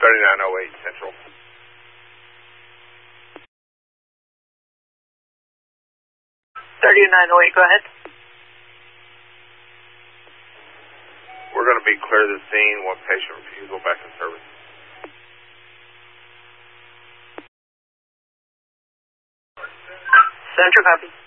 3908 Central. 3908, go ahead. We're going to be clear of the scene. One patient refusal back in service. Central, copy.